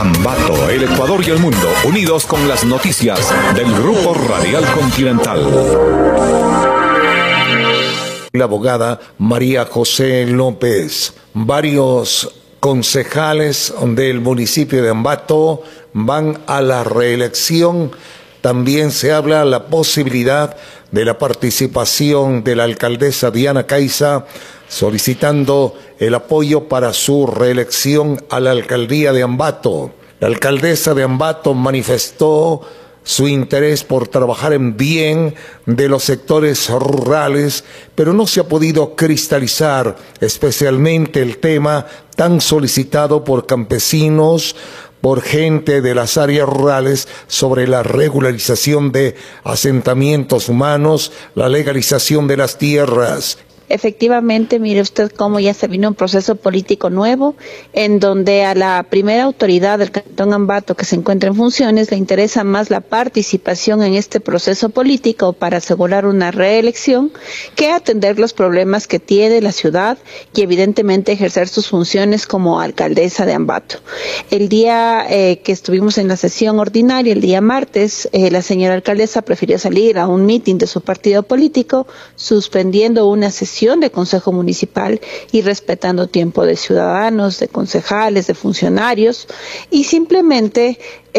Ambato, el Ecuador y el mundo, unidos con las noticias del Grupo Radial Continental. La abogada María José López. Varios concejales del municipio de Ambato van a la reelección. También se habla de la posibilidad de la participación de la alcaldesa Diana Caiza, solicitando el apoyo para su reelección a la alcaldía de Ambato. La alcaldesa de Ambato manifestó su interés por trabajar en bien de los sectores rurales, pero no se ha podido cristalizar especialmente el tema tan solicitado por campesinos, por gente de las áreas rurales, sobre la regularización de asentamientos humanos, la legalización de las tierras. Efectivamente, mire usted cómo ya se vino un proceso político nuevo, en donde a la primera autoridad del Cantón Ambato que se encuentra en funciones le interesa más la participación en este proceso político para asegurar una reelección que atender los problemas que tiene la ciudad y evidentemente ejercer sus funciones como alcaldesa de Ambato. El día que estuvimos en la sesión ordinaria, el día martes, la señora alcaldesa prefirió salir a un mitin de su partido político, suspendiendo una sesión de Consejo Municipal y respetando tiempo de ciudadanos, de concejales, de funcionarios, y simplemente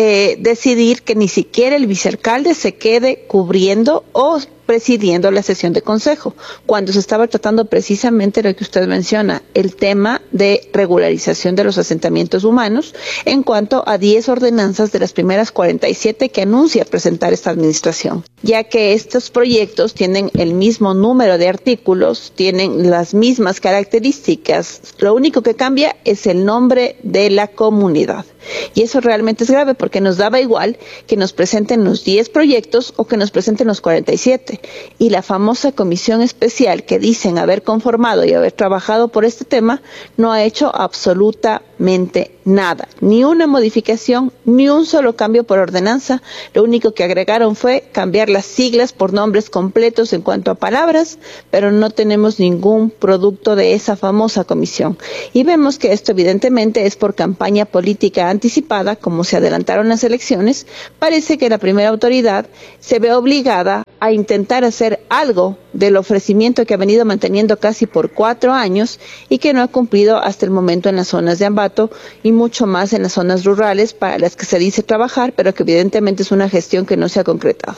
decidir que ni siquiera el vicealcalde se quede cubriendo o presidiendo la sesión de consejo, cuando se estaba tratando precisamente lo que usted menciona, el tema de regularización de los asentamientos humanos en cuanto a 10 ordenanzas de las primeras 47 que anuncia presentar esta administración, ya que estos proyectos tienen el mismo número de artículos, tienen las mismas características, lo único que cambia es el nombre de la comunidad. Y eso realmente es grave porque nos daba igual que nos presenten los 10 proyectos o que nos presenten los 47. Y la famosa comisión especial que dicen haber conformado y haber trabajado por este tema no ha hecho absolutamente nada. Ni una modificación, ni un solo cambio por ordenanza. Lo único que agregaron fue cambiar las siglas por nombres completos en cuanto a palabras, pero no tenemos ningún producto de esa famosa comisión. Y vemos que esto evidentemente es por campaña política anticipada, como se adelantaron las elecciones. Parece que la primera autoridad se ve obligada a intentar hacer algo del ofrecimiento que ha venido manteniendo casi por 4 años y que no ha cumplido hasta el momento en las zonas de Ambato y mucho más en las zonas rurales para las que se dice trabajar, pero que evidentemente es una gestión que no se ha concretado.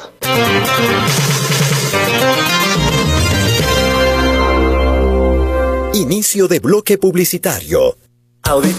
Inicio de bloque publicitario.